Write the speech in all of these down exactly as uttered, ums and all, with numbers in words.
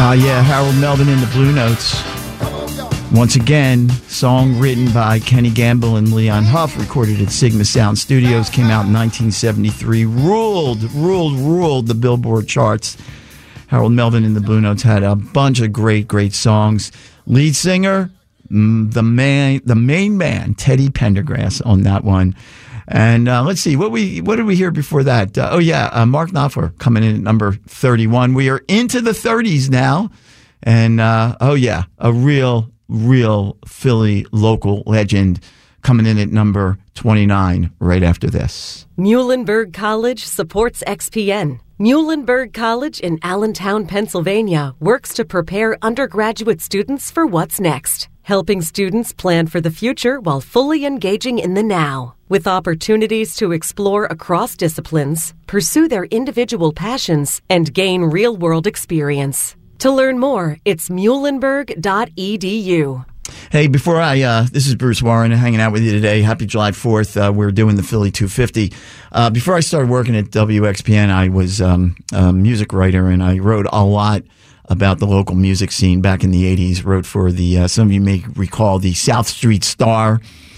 Uh, yeah, Harold Melvin and the Blue Notes. Once again, song written by Kenny Gamble and Leon Huff, recorded at Sigma Sound Studios, came out in nineteen seventy-three, ruled, ruled, ruled the Billboard charts. Harold Melvin and the Blue Notes had a bunch of great, great songs. Lead singer, the man, the main man, Teddy Pendergrass on that one. And uh, let's see, what we what did we hear before that? Uh, oh, yeah, uh, Mark Knopfler coming in at number thirty-one. We are into the thirties now. And, uh, oh, yeah, a real, real Philly local legend coming in at number twenty-nine right after this. Muhlenberg College supports X P N. Muhlenberg College in Allentown, Pennsylvania, works to prepare undergraduate students for what's next, helping students plan for the future while fully engaging in the now. With opportunities to explore across disciplines, pursue their individual passions, and gain real-world experience. To learn more, it's muhlenberg dot e d u. Hey, before I, uh, this is Bruce Warren hanging out with you today. Happy July fourth. Uh, we're doing the Philly two fifty. Uh, before I started working at W X P N, I was um, a music writer, and I wrote a lot about the local music scene back in the eighties. Wrote for the, uh, some of you may recall, the South Street Star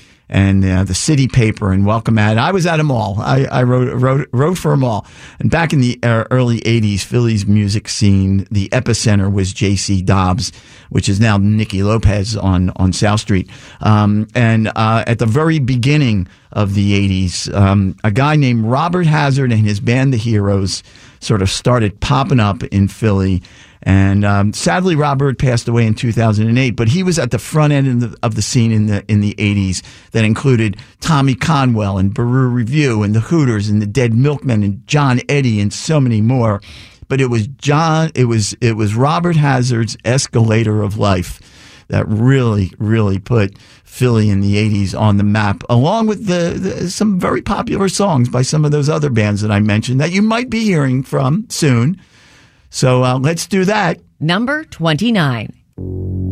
and uh, the City Paper and Welcome Ad. I was at them all. I, I wrote, wrote wrote for them all. And back in the uh, early eighties, Philly's music scene, the epicenter was J C Dobbs, which is now Nicky Lopez on, on South Street. Um, and uh, at the very beginning of the eighties, um, a guy named Robert Hazard and his band, The Heroes, sort of started popping up in Philly. And um, sadly, Robert passed away in two thousand eight, but he was at the front end of the, of the scene in the in the eighties that included Tommy Conwell and Baru Review and the Hooters and the Dead Milkmen and John Eddy and so many more. But it was John, it was it was Robert Hazard's Escalator of Life that really, really put Philly in the eighties on the map, along with the, the some very popular songs by some of those other bands that I mentioned that you might be hearing from soon. So uh, let's do that. Number twenty-nine.